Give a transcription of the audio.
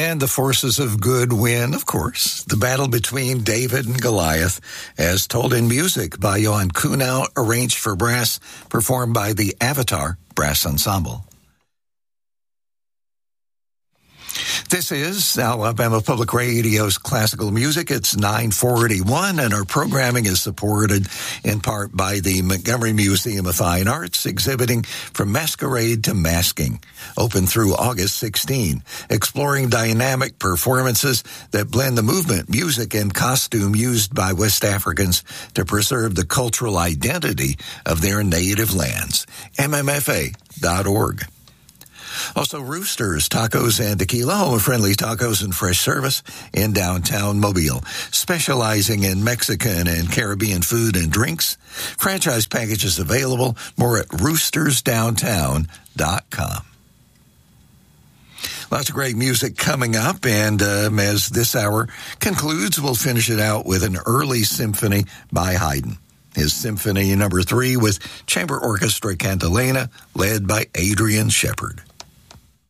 And the forces of good win, of course. The battle between David and Goliath, as told in music by Johan Kuhnau, arranged for brass, performed by the Avatar Brass Ensemble. This is Alabama Public Radio's Classical Music. It's 9:41, and our programming is supported in part by the Montgomery Museum of Fine Arts, exhibiting From Masquerade to Masking, open through August 16, exploring dynamic performances that blend the movement, music, and costume used by West Africans to preserve the cultural identity of their native lands. MMFA.org. Also, Roosters, Tacos and Tequila, home of friendly tacos and fresh service in downtown Mobile, specializing in Mexican and Caribbean food and drinks. Franchise packages available. More at roostersdowntown.com. Lots of great music coming up, and as this hour concludes, we'll finish it out with an early symphony by Haydn. His Symphony No. 3 with Chamber Orchestra Cantilena, led by Adrian Shepard.